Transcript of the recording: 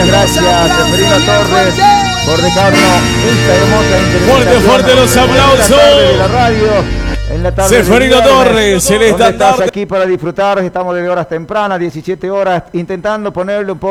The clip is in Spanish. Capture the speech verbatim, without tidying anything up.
Muchas gracias, Seferino Torres, por dejarnos esta hermosa interpretación. Fuerte, fuerte los aplausos. De la radio. En la tarde Seferino Torres, el estás estandarte. aquí para disfrutar. Estamos desde horas tempranas, diecisiete horas, intentando ponerle un poco